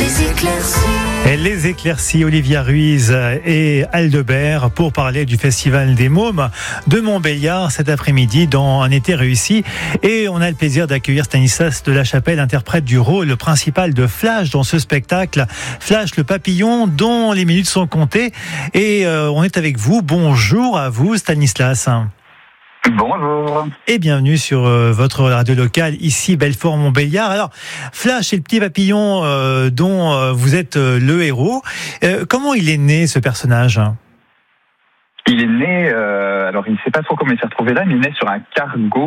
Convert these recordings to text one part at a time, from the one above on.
Et les éclaircies, Olivia Ruiz et Aldebert pour parler du Festival des Mômes de Montbéliard cet après-midi dans Un été réussi. Et on a le plaisir d'accueillir Stanislas de la Chapelle, interprète du rôle principal de Flash dans ce spectacle. Flash, le papillon dont les minutes sont comptées. Et on est avec vous. Bonjour à vous, Stanislas. Bonjour. Et bienvenue sur votre radio locale, ici Belfort-Montbéliard. Alors, Flash est le petit papillon dont vous êtes le héros. Comment il est né, ce personnage ? Il est né, alors il ne sait pas trop comment il s'est retrouvé là, mais il est né sur un cargo,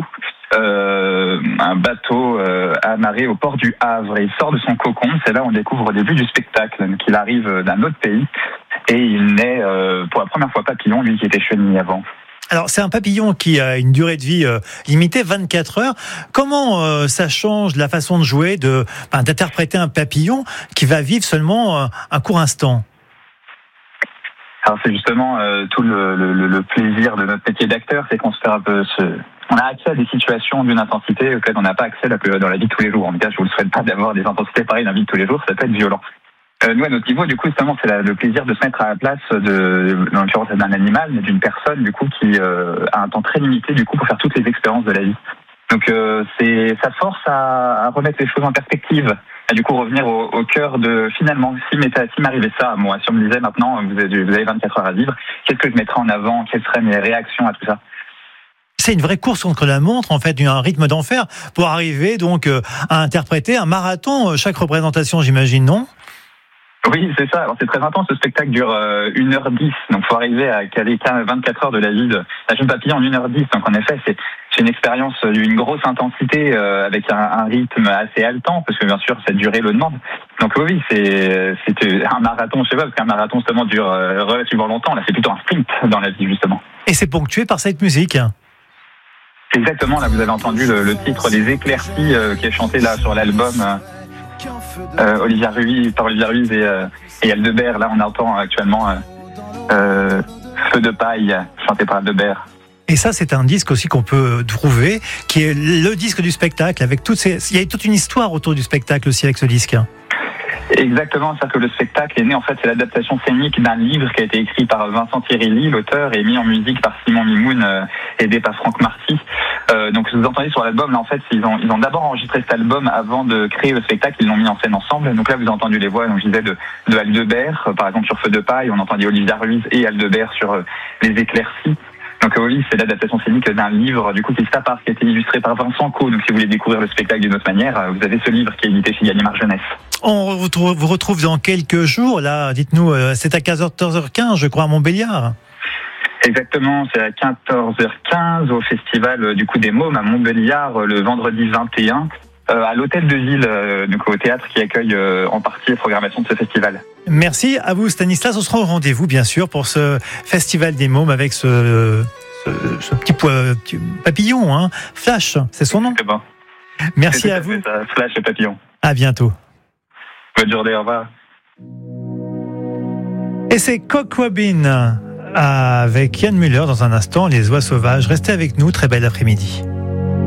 un bateau amarré au port du Havre. Et il sort de son cocon, c'est là où on découvre au début du spectacle qu'il arrive d'un autre pays. Et il naît pour la première fois papillon, lui qui était chenille avant. Alors, c'est un papillon qui a une durée de vie limitée, 24 heures. Comment ça change la façon de jouer, d'interpréter un papillon qui va vivre seulement un court instant ? Alors, c'est justement tout le plaisir de notre métier d'acteur, c'est qu'on se fait un peu on a accès à des situations d'une intensité auxquelles on n'a pas accès dans la vie de tous les jours. En tout cas, je vous le souhaite pas d'avoir des intensités pareilles dans la vie de tous les jours, ça peut être violent. Nous, à notre niveau, du coup, justement, c'est le plaisir de se mettre à la place dans l'occurrence d'un animal, mais d'une personne, du coup, qui a un temps très limité, du coup, pour faire toutes les expériences de la vie. Donc, ça force à remettre les choses en perspective, à du coup revenir au cœur de, finalement, s'il m'arrivait ça, moi, si on me disait maintenant, vous avez 24 heures à vivre, qu'est-ce que je mettrais en avant, quelles seraient mes réactions à tout ça? C'est une vraie course contre la montre, en fait, un rythme d'enfer, pour arriver, donc, à interpréter un marathon, chaque représentation, j'imagine, non? Oui, c'est ça. Alors, c'est très intense. Ce spectacle dure 1h10. Donc, faut arriver à caler 24 heures de la vie de la jeune papillon en 1h10. Donc, en effet, c'est une expérience d'une grosse intensité, avec un rythme assez haletant, parce que, bien sûr, cette durée le demande. Donc, oui, c'est un marathon, je sais pas, parce qu'un marathon, justement, dure relativement longtemps. Là, c'est plutôt un sprint dans la vie, justement. Et c'est ponctué par cette musique. Exactement. Là, vous avez entendu le titre Les éclaircies, qui est chanté là sur l'album, Olivia Ruiz et Aldebert. Là, on entend actuellement Feu de paille, chanté par Aldebert. Et ça, c'est un disque aussi qu'on peut trouver, qui est le disque du spectacle, avec il y a toute une histoire autour du spectacle aussi avec ce disque. Exactement, c'est-à-dire que le spectacle est né, en fait, c'est l'adaptation scénique d'un livre qui a été écrit par Vincent Thierry, l'auteur, et mis en musique par Simon Mimoun, aidé par Franck Marty. Donc, vous entendez sur l'album, là, en fait, ils ont d'abord enregistré cet album avant de créer le spectacle, ils l'ont mis en scène ensemble. Donc là, vous avez entendu les voix, donc je disais, de Aldebert, par exemple, sur Feu de paille, on entendait Olivia Ruiz et Aldebert sur Les éclaircies. Donc oui, c'est l'adaptation scénique d'un livre, du coup, qui a été illustré par Vincent Co. Donc si vous voulez découvrir le spectacle d'une autre manière, vous avez ce livre qui est édité chez Gallimard Jeunesse. On vous retrouve dans quelques jours, là, dites-nous, c'est à 14h15, je crois, à Montbéliard. Exactement, c'est à 14h15 au Festival du coup des Mômes à Montbéliard, le vendredi 21, à l'Hôtel de Ville, donc au théâtre qui accueille en partie la programmation de ce festival. Merci à vous, Stanislas. On sera au rendez-vous, bien sûr, pour ce Festival des Mômes avec ce petit papillon, hein. Flash, c'est son nom. C'est bon. Merci à vous. Ça, Flash et papillon. À bientôt. Bonne journée, au revoir. Et c'est Coq Wabin avec Yann Muller dans un instant, Les Oies Sauvages. Restez avec nous, très bel après-midi.